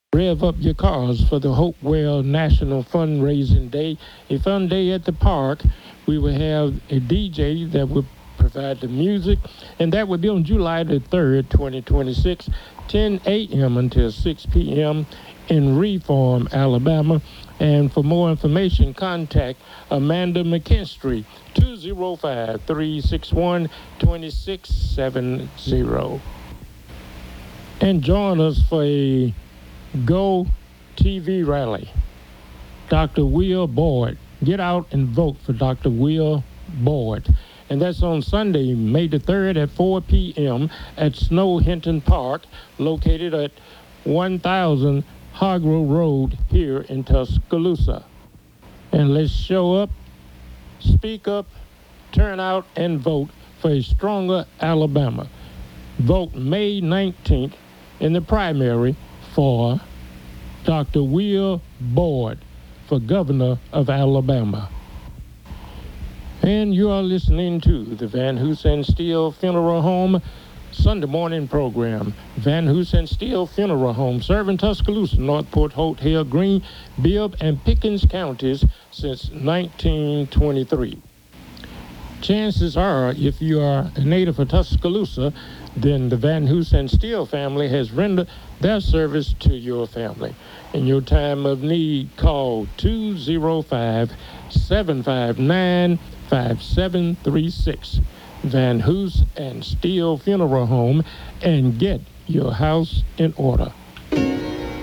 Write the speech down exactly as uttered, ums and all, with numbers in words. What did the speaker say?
Rev up your cars for the Hopewell National Fundraising Day, a fun day at the park. We will have a D J that will provide the music, and that will be on July the third, twenty twenty-six, ten a.m. until six p.m. in Reform, Alabama. And for more information, contact Amanda McKinstry, two oh five, three six one, two six seven zero. And join us for a Go T V rally. Doctor Will Boyd. Get out and vote for Doctor Will Boyd. And that's on Sunday, May the third at four p.m. at Snow Hinton Park, located at one thousand Hargrove Road here in Tuscaloosa. And let's show up, speak up, turn out, and vote for a stronger Alabama. Vote May nineteenth in the primary for Doctor Will Boyd for governor of Alabama. And you are listening to the Van Hoosen Steel Funeral Home Sunday morning program. Van Hoosen Steel Funeral Home, serving Tuscaloosa, Northport, Holt, Hill, Green, Bibb, and Pickens counties since nineteen twenty-three. Chances are, if you are a native of Tuscaloosa, then the Van Hoosen Steel family has rendered their service to your family. In your time of need, call two oh five, seven five nine, five seven three six. Van Hoos and Steel Funeral Home, and get your house in order.